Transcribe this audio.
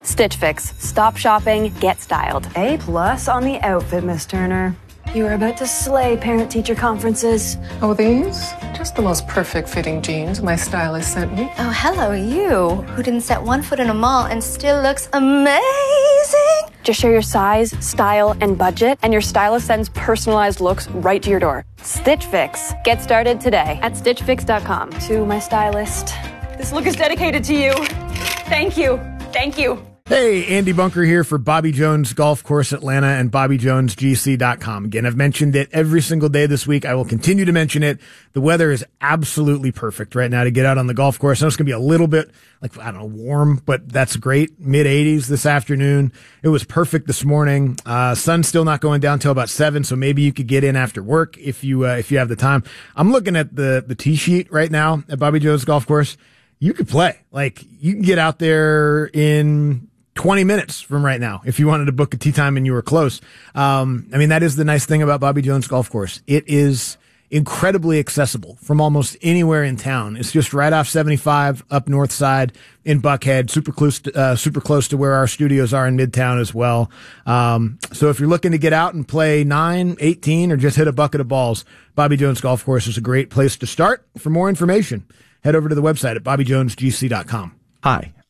Stitch Fix. Stop shopping, get styled. A+ on the outfit, Miss Turner. You are about to slay parent-teacher conferences. Oh, these? Just the most perfect fitting jeans my stylist sent me. Oh, hello, you, who didn't set one foot in a mall and still looks amazing. Just share your size, style, and budget, and your stylist sends personalized looks right to your door. Stitch Fix. Get started today at StitchFix.com. To my stylist. This look is dedicated to you. Thank you. Thank you. Hey, Andy Bunker here for Bobby Jones Golf Course Atlanta and BobbyJonesGC.com. Again, I've mentioned it every single day this week. I will continue to mention it. The weather is absolutely perfect right now to get out on the golf course. I know it's going to be a little bit, warm, but that's great. Mid-80s this afternoon. It was perfect this morning. Sun's still not going down till about 7, so maybe you could get in after work if you have the time. I'm looking at the tee sheet right now at Bobby Jones Golf Course. You could play. You can get out there in 20 minutes from right now if you wanted to book a tee time and you were close. That is the nice thing about Bobby Jones Golf Course. It is incredibly accessible from almost anywhere in town. It's just right off 75 up north side in Buckhead, super close to where our studios are in Midtown as well. So if you're looking to get out and play 9, 18, or just hit a bucket of balls, Bobby Jones Golf Course is a great place to start. For more information, head over to the website at BobbyJonesGC.com. Hi,